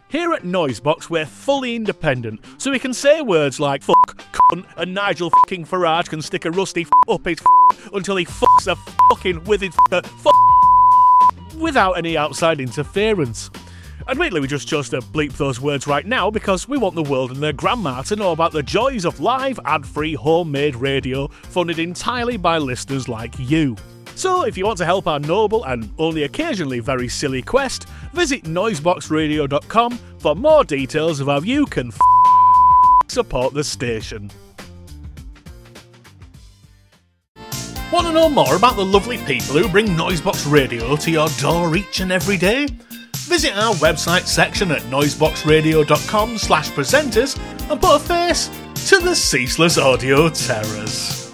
Here at Noisebox, we're fully independent, so we can say words like fuck, cunt, and Nigel fucking Farage can stick a rusty up his until he fucks a fucking with his without any outside interference. Admittedly, we just chose to bleep those words right now because we want the world and their grandma to know about the joys of live, ad-free, homemade radio funded entirely by listeners like you. So, if you want to help our noble and only occasionally very silly quest, visit noiseboxradio.com for more details of how you can support the station. Want to know more about the lovely people who bring Noisebox Radio to your door each and every day? Visit our website section at noiseboxradio.com/presenters and put a face to the ceaseless audio terrors.